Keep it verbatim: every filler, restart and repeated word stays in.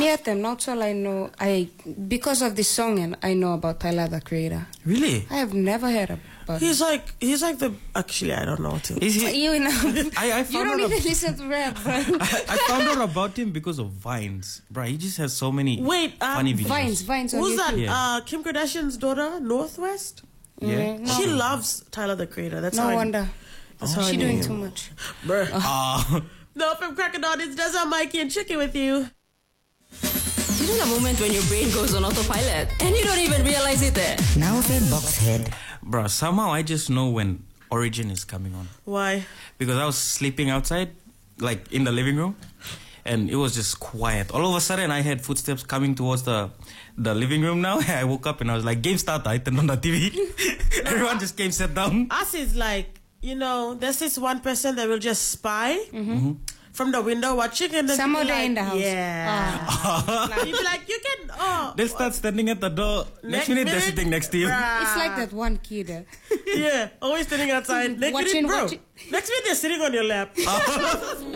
hear them. That's all I know. I because of this song, and I know about Tyler the Creator. Really? I have never heard about. He's him. like he's like the actually I don't know too. Is he? You know, I, I you found don't out even ab- listen to rap, bro. I, I found out about him because of Vines, bro. He just has so many Wait, um, funny videos. Vines, Vines on Who's YouTube. that? Yeah. Uh, Kim Kardashian's daughter, Northwest. Yeah. Mm, no. She loves Tyler the Creator. That's No how I- wonder. that's how I She knew doing him. too much. Bruh. Uh, No, from Crocodile, it's Deza, Mikey, and Chicken with you. You know the moment when your brain goes on autopilot and you don't even realize it there. Now the box head. bro, somehow I just know when Origin is coming on. Why? Because I was sleeping outside, like in the living room, and it was just quiet. All of a sudden, I heard footsteps coming towards the the living room now. I woke up and I was like, game started. I turned on the T V. Everyone just came, sat down. Us is like, you know, there's this one person that will just spy mm-hmm. from the window watching, and then Some be other like, in the house. Yeah. Ah. You'd be like, you can, oh. They'll start standing at the door. Next, Next minute, they're minute, sitting next to you. bruh. It's like that one kid. eh. Yeah, always standing outside. Next Watching, minute, bro. watching. Next minute, they're sitting on your lap.